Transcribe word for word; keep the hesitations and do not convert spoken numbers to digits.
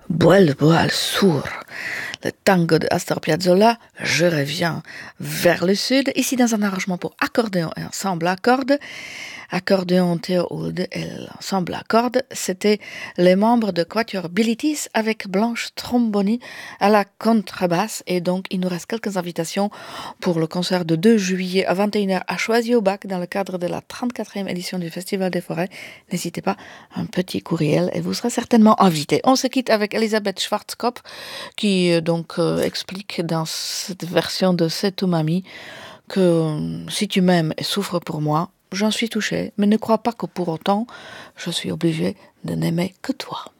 Boile, boile, sourd. Le tango de Astor Piazzolla, je reviens vers le sud, ici dans un arrangement pour accordéon et ensemble à cordes. Accordéon Théould et l'ensemble à cordes, c'était les membres de Quatuor Bilitis avec Blanche Tromboni à la contrebasse. Et donc, il nous reste quelques invitations pour le concert de deux juillet à vingt et une heures à Choisy-au-Bac dans le cadre de la trente-quatrième édition du Festival des Forêts. N'hésitez pas, un petit courriel et vous serez certainement invité. On se quitte avec Elisabeth Schwarzkopf qui euh, donc euh, explique dans cette version de C'est Umami que euh, si tu m'aimes et souffres pour moi, j'en suis touchée, mais ne crois pas que pour autant je suis obligée de n'aimer que toi.